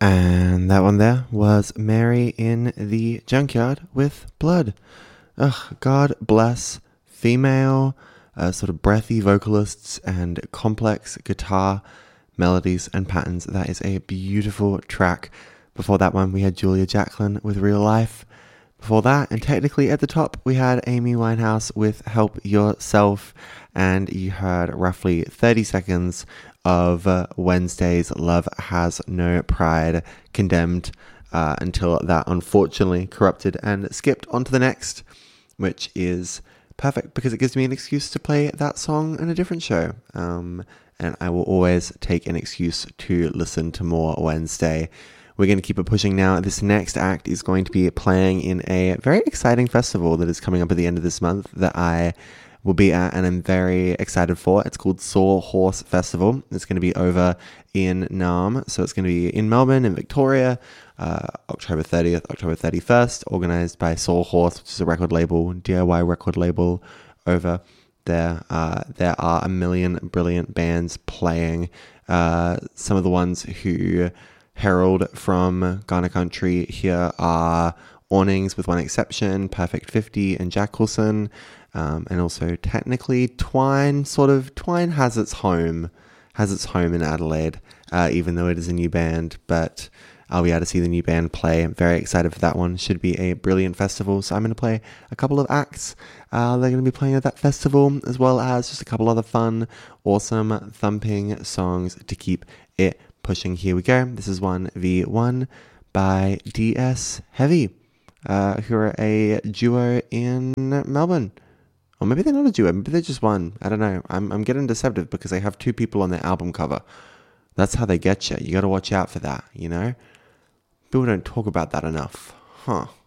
And that one there was Mary in the Junkyard with Blood. Ugh, God bless female, sort of breathy vocalists and complex guitar melodies and patterns. That is a beautiful track. Before that one, we had Julia Jacklin with Real Life. Before that, and technically at the top, we had Amy Winehouse with Help Yourself. And you heard roughly 30 seconds of Wednesday's Love Has No Pride, Condemned, until that unfortunately corrupted and skipped on to the next, which is perfect because it gives me an excuse to play that song in a different show. And I will always take an excuse to listen to more Wednesday. We're going to keep it pushing now. This next act is going to be playing in a very exciting festival that is coming up at the end of this month that I will be at and I'm very excited for. It's called Sawhorse Festival. It's going to be over in Naarm. So it's going to be in Melbourne, in Victoria, October 30th, October 31st, organised by Sawhorse, which is a record label, DIY record label over there. There are a million brilliant bands playing. Some of the ones who herald from Ghana Country here are Awnings, with one exception, Perfect 50 and Jackelson. And also technically Twine has its home in Adelaide, even though it is a new band, but I'll be able to see the new band play. I'm very excited for that one. Should be a brilliant festival. So I'm going to play a couple of acts. They're going to be playing at that festival, as well as just a couple other fun, awesome, thumping songs to keep it pushing. Here we go. This is 1v1 by DS Heavy, who are a duo in Melbourne. Or maybe they're not a duo, maybe they're just one. I don't know. I'm getting deceptive because they have two people on their album cover. That's how they get you. You got to watch out for that, you know? People don't talk about that enough. Huh.